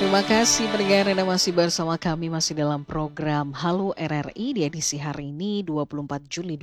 Terima kasih pendengar Anda masih bersama kami masih dalam program Halo RRI di edisi hari ini 24 Juli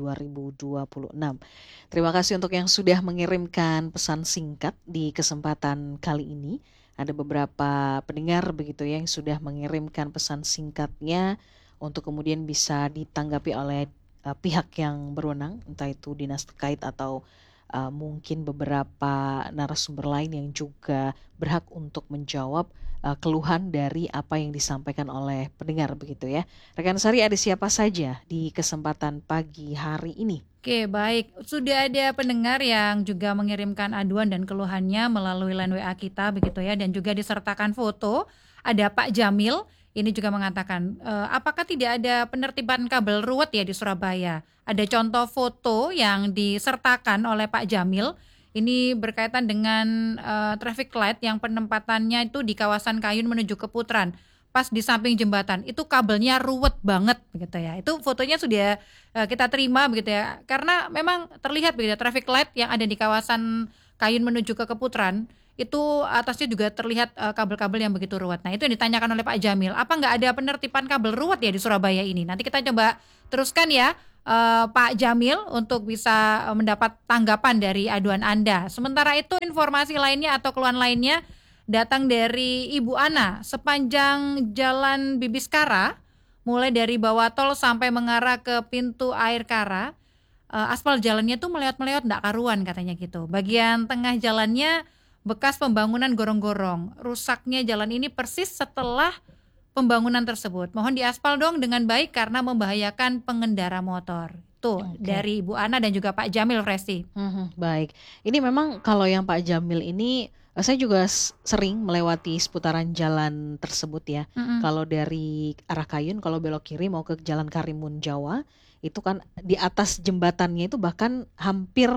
2026. Terima kasih untuk yang sudah mengirimkan pesan singkat di kesempatan kali ini. Ada beberapa pendengar begitu ya yang sudah mengirimkan pesan singkatnya untuk kemudian bisa ditanggapi oleh pihak yang berwenang, entah itu dinas terkait atau mungkin beberapa narasumber lain yang juga berhak untuk menjawab keluhan dari apa yang disampaikan oleh pendengar begitu ya. Rekan Sari, ada siapa saja di kesempatan pagi hari ini? Oke, baik. Sudah ada pendengar yang juga mengirimkan aduan dan keluhannya melalui line WA kita begitu ya, dan juga disertakan foto. Ada Pak Jamil, ini juga mengatakan, apakah tidak ada penertiban kabel ruwet ya di Surabaya? Ada contoh foto yang disertakan oleh Pak Jamil. Ini berkaitan dengan traffic light yang penempatannya itu di kawasan Kayun menuju ke Putran. Pas di samping jembatan, itu kabelnya ruwet banget begitu ya. Itu fotonya sudah kita terima begitu ya, karena memang terlihat begitu ya, traffic light yang ada di kawasan Kayun menuju ke Keputran itu atasnya juga terlihat kabel-kabel yang begitu ruwet. Nah, itu yang ditanyakan oleh Pak Jamil, apa nggak ada penertiban kabel ruwet ya di Surabaya ini? Nanti kita coba teruskan ya, Pak Jamil, untuk bisa mendapat tanggapan dari aduan Anda. Sementara itu informasi lainnya atau keluhan lainnya datang dari Ibu Ana. Sepanjang Jalan Bibiskara, mulai dari bawah tol sampai mengarah ke pintu air Kara, aspal jalannya tuh meleot-meleot ndak karuan katanya gitu. Bagian tengah jalannya bekas pembangunan gorong-gorong. Rusaknya jalan ini persis setelah pembangunan tersebut. Mohon diaspal dong dengan baik karena membahayakan pengendara motor. Tuh Oke. dari Ibu Ana dan juga Pak Jamil, Resti. Baik. Ini memang kalau yang Pak Jamil ini, saya juga sering melewati seputaran jalan tersebut ya. Mm-mm. Kalau dari arah Kayun, kalau belok kiri mau ke Jalan Karimun Jawa, itu kan di atas jembatannya itu bahkan hampir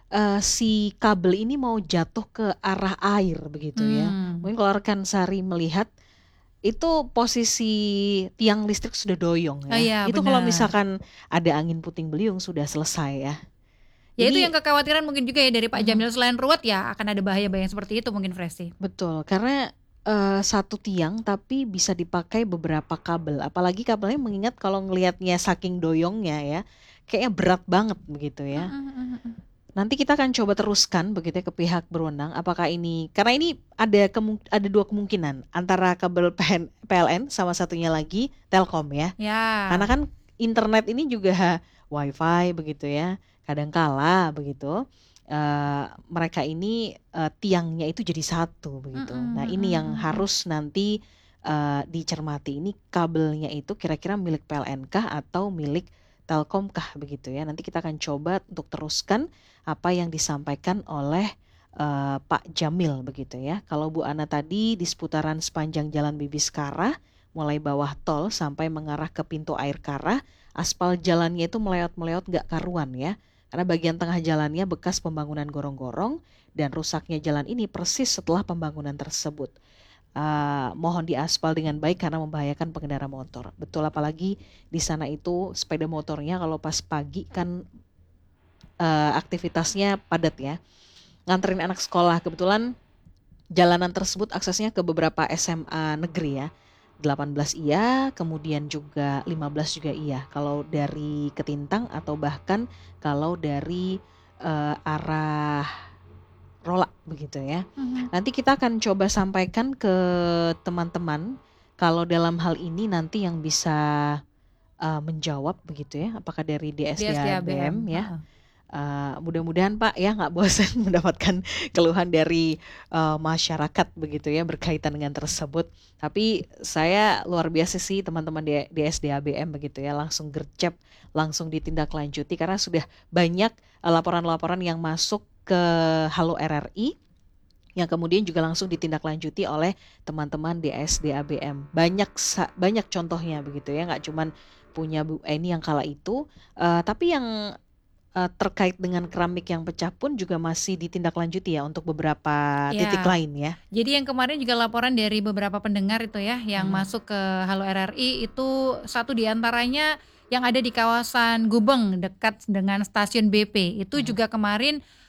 si kabel ini mau jatuh ke arah air begitu ya. Hmm. Mungkin kalau rekan Sari melihat itu posisi tiang listrik sudah doyong Oh ya. iya, Itu kalau benar. misalkan ada angin puting beliung sudah selesai ya. Ya itu yang Ini kekhawatiran mungkin juga ya dari Pak mhm, Jamil, selain ruwet ya akan ada bahaya-bahaya seperti itu mungkin, Fresti. betul karena, satu tiang tapi bisa dipakai beberapa kabel, apalagi kabelnya mengingat kalau ngelihatnya saking doyongnya ya, kayaknya berat banget begitu ya. Mhm, mhm, mhm. Nanti kita akan coba teruskan begitu ya ke pihak berwenang, apakah ini karena ini ada 2 kemungkinan antara kabel PLN sama satunya lagi Telkom ya. Karena Ya, kan internet ini juga WiFi begitu ya, kadangkala begitu, mereka ini, tiangnya itu jadi satu begitu. mhm, Nah ini mhm, yang mhm. harus nanti, dicermati, ini kabelnya itu kira-kira milik PLN kah atau milik Telkom kah begitu ya. Nanti kita akan coba untuk teruskan apa yang disampaikan oleh, Pak Jamil begitu ya. Kalau Bu Ana tadi di seputaran sepanjang Jalan Bibiskara, mulai bawah tol sampai mengarah ke pintu air Kara, aspal jalannya itu meleot-meleot nggak karuan ya. Karena bagian tengah jalannya bekas pembangunan gorong-gorong dan rusaknya jalan ini persis setelah pembangunan tersebut. Mohon diaspal dengan baik karena membahayakan pengendara motor. Betul, apalagi di sana itu sepeda motornya kalau pas pagi kan, aktivitasnya padat ya, nganterin anak sekolah. Kebetulan jalanan tersebut aksesnya ke beberapa SMA negeri ya. 18 iya, kemudian juga 15 juga iya. Kalau dari Ketintang atau bahkan kalau dari arah Rolak begitu ya. Mhm. Nanti kita akan coba sampaikan ke teman-teman kalau dalam hal ini nanti yang bisa menjawab begitu ya, apakah dari Di SDABM, DSD-ABM ya. heeh. Mudah-mudahan Pak ya nggak bosan mendapatkan keluhan dari, masyarakat begitu ya berkaitan dengan tersebut. Tapi saya luar biasa sih teman-teman di SDABM begitu ya, langsung gercep, langsung ditindaklanjuti karena sudah banyak, laporan-laporan yang masuk ke Halo RRI, yang kemudian juga langsung ditindaklanjuti oleh teman-teman di SDABM. Banyak contohnya begitu ya, nggak cuman punya Bu Eni yang kala itu, tapi yang terkait dengan keramik yang pecah pun juga masih ditindaklanjuti ya untuk beberapa titik Ya, lain ya? jadi yang kemarin juga laporan dari beberapa pendengar itu ya yang Mhm, masuk ke Halo RRI itu satu di antaranya yang ada di kawasan Gubeng dekat dengan stasiun BP. Itu mhm, juga kemarin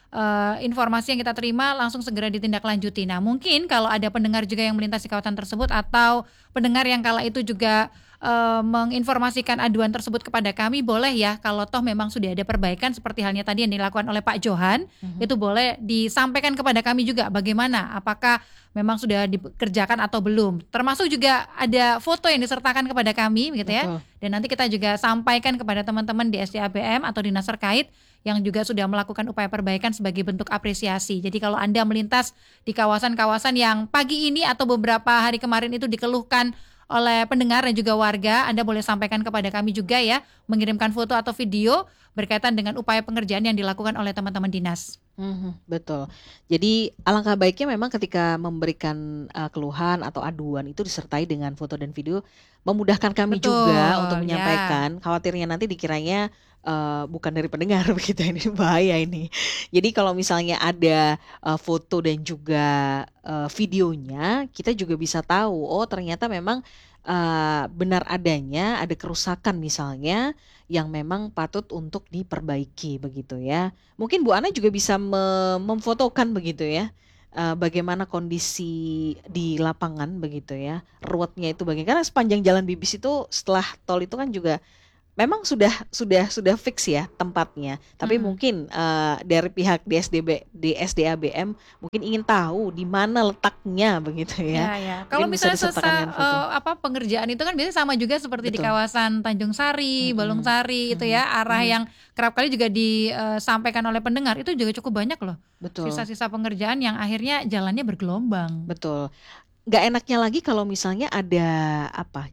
informasi yang kita terima langsung segera ditindaklanjuti. Nah, mungkin kalau ada pendengar juga yang melintas di kawasan tersebut atau pendengar yang kala itu juga menginformasikan aduan tersebut kepada kami, boleh ya kalau toh memang sudah ada perbaikan seperti halnya tadi yang dilakukan oleh Pak Johan, Mhm. itu boleh disampaikan kepada kami juga bagaimana, apakah memang sudah dikerjakan atau belum. Termasuk juga ada foto yang disertakan kepada kami begitu ya. Betul. Dan nanti kita juga sampaikan kepada teman-teman di SDABM atau dinas terkait yang juga sudah melakukan upaya perbaikan sebagai bentuk apresiasi. Jadi kalau Anda melintas di kawasan-kawasan yang pagi ini atau beberapa hari kemarin itu dikeluhkan oleh pendengar dan juga warga, Anda boleh sampaikan kepada kami juga ya, mengirimkan foto atau video berkaitan dengan upaya pengerjaan yang dilakukan oleh teman-teman dinas. Betul. Jadi alangkah baiknya memang ketika memberikan, keluhan atau aduan itu disertai dengan foto dan video, memudahkan kami juga untuk Betul, ya. menyampaikan, khawatirnya nanti dikiranya, bukan dari pendengar begitu, ini bahaya ini. Jadi kalau misalnya ada, foto dan juga, videonya, kita juga bisa tahu, oh ternyata memang, benar adanya ada kerusakan misalnya, yang memang patut untuk diperbaiki begitu ya. Mungkin Bu Ana juga bisa memfotokan begitu ya, bagaimana kondisi di lapangan begitu ya, ruwetnya itu karena sepanjang Jalan Bibis itu setelah tol itu kan juga memang sudah fix ya tempatnya, tapi Mhm. mungkin, dari pihak di SDABM mungkin ingin tahu di mana letaknya begitu ya, Ya, ya. Kalau mungkin bisa misalnya disertakan dengan foto. pengerjaan itu kan biasanya sama juga seperti di Betul. kawasan Tanjung Sari, Balung Mhm. Sari itu Mhm. ya, arah Mhm. yang kerap kali juga disampaikan oleh pendengar itu juga cukup banyak loh, Betul. sisa-sisa pengerjaan yang akhirnya jalannya bergelombang. Betul. Nggak enaknya lagi kalau misalnya ada apa,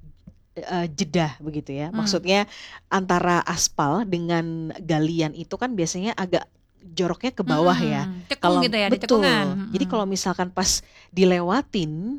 jeda begitu ya. Mmm, Maksudnya antara aspal dengan galian itu kan biasanya agak joroknya ke bawah ya. cekung Kalau gitu ya, ada cekungan, betul. Jadi kalau misalkan pas dilewatin,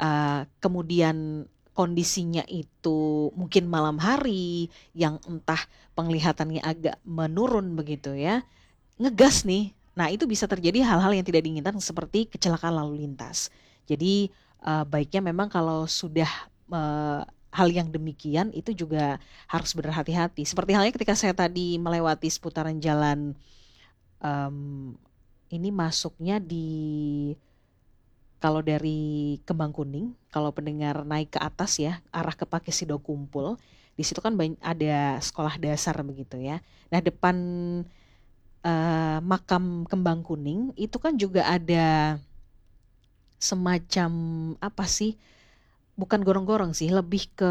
kemudian kondisinya itu mungkin malam hari yang entah penglihatannya agak menurun begitu ya, ngegas nih. Nah, itu bisa terjadi hal-hal yang tidak diinginkan seperti kecelakaan lalu lintas. Jadi, baiknya memang kalau sudah, eee, hal yang demikian itu juga harus berhati-hati. Seperti halnya ketika saya tadi melewati seputaran jalan, mmm, ini masuknya kalau dari Kembang Kuning, kalau pendengar naik ke atas ya, arah ke Pakisida Kumpul, di situ kan ada sekolah dasar begitu ya. Nah, depan makam Kembang Kuning itu kan juga ada semacam apa sih, bukan gorong-gorong sih, lebih ke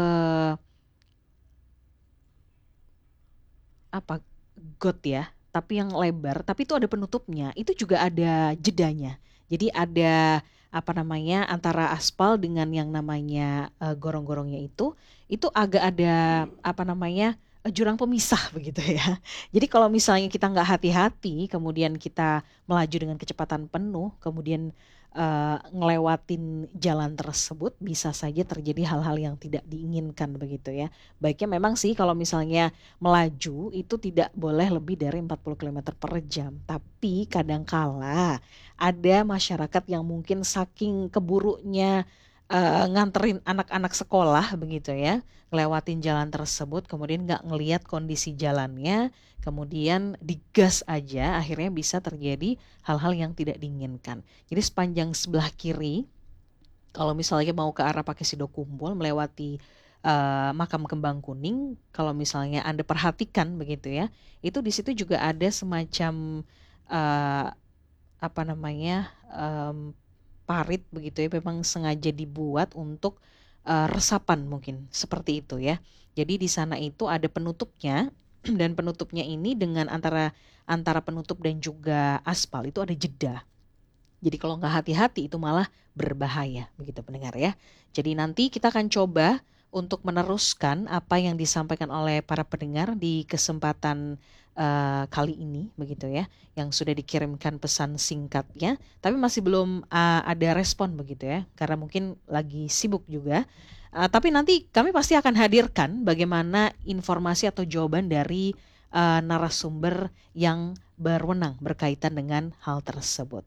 apa, got ya, tapi yang lebar, tapi itu ada penutupnya, itu juga ada jedanya. Jadi ada, apa namanya, antara aspal dengan yang namanya, gorong-gorongnya itu agak ada, apa namanya, jurang pemisah begitu ya. Jadi kalau misalnya kita nggak hati-hati, kemudian kita melaju dengan kecepatan penuh, kemudian, ngelewatin jalan tersebut, bisa saja terjadi hal-hal yang tidak diinginkan begitu ya. Baiknya memang sih kalau misalnya melaju itu tidak boleh lebih dari 40 kilometer per jam, tapi kadangkala ada masyarakat yang mungkin saking keburunya, nganterin anak-anak sekolah begitu ya, ngelewatin jalan tersebut kemudian nggak ngelihat kondisi jalannya, kemudian digas aja akhirnya bisa terjadi hal-hal yang tidak diinginkan. Jadi sepanjang sebelah kiri kalau misalnya mau ke arah Pakisida Kumpul melewati, makam Kembang Kuning, kalau misalnya Anda perhatikan begitu ya, itu di situ juga ada semacam, eee, apa namanya, parit begitu ya, memang sengaja dibuat untuk, resapan mungkin, seperti itu ya. Jadi di sana itu ada penutupnya dan penutupnya ini dengan antara antara penutup dan juga aspal itu ada jeda. Jadi kalau nggak hati-hati itu malah berbahaya, begitu pendengar ya. Jadi nanti kita akan coba untuk meneruskan apa yang disampaikan oleh para pendengar di kesempatan kali ini, begitu ya, yang sudah dikirimkan pesan singkatnya, tapi masih belum ada respon begitu ya, karena mungkin lagi sibuk juga. Tapi nanti kami pasti akan hadirkan bagaimana informasi atau jawaban dari narasumber yang berwenang berkaitan dengan hal tersebut.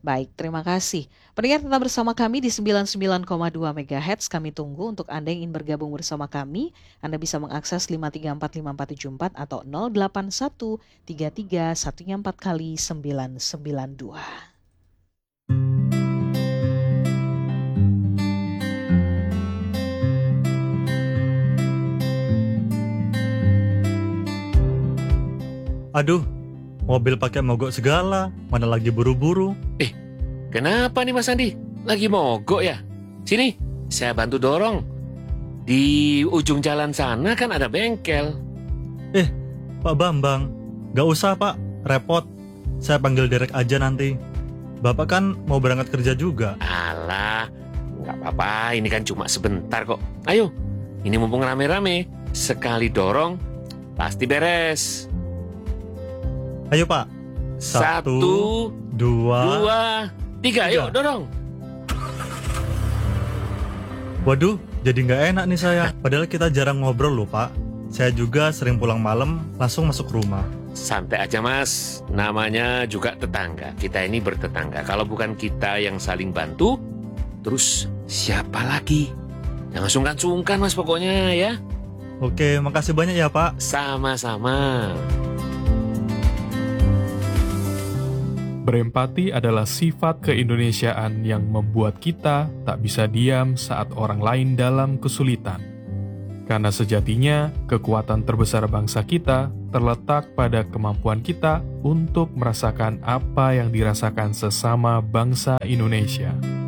Baik, terima kasih. Pendengar tetap bersama kami di 99,2 MHz. Kami tunggu untuk Anda yang ingin bergabung bersama kami. Anda bisa mengakses 5345474 atau 0813314 kali 992. Aduh, mobil pakai mogok segala, mana lagi buru-buru. Kenapa nih Mas Andi? Lagi mogok ya? Sini, saya bantu dorong. Di ujung jalan sana kan ada bengkel. Pak Bambang, gak usah Pak, repot. Saya panggil direk aja nanti. Bapak kan mau berangkat kerja juga. Alah, nggak apa-apa, ini kan cuma sebentar kok. Ayo, ini mumpung rame-rame. Sekali dorong, pasti beres. Ayo Pak. 1, 2, 2, 3, yuk dorong. Waduh, jadi nggak enak nih saya. Padahal kita jarang ngobrol loh Pak. Saya juga sering pulang malam, langsung masuk rumah. Santai aja Mas, namanya juga tetangga. Kita ini bertetangga. Kalau bukan kita yang saling bantu, terus siapa lagi? Jangan sungkan-sungkan Mas pokoknya ya. Oke, makasih banyak ya Pak. Sama-sama. Berempati adalah sifat keindonesiaan yang membuat kita tak bisa diam saat orang lain dalam kesulitan. Karena sejatinya, kekuatan terbesar bangsa kita terletak pada kemampuan kita untuk merasakan apa yang dirasakan sesama bangsa Indonesia.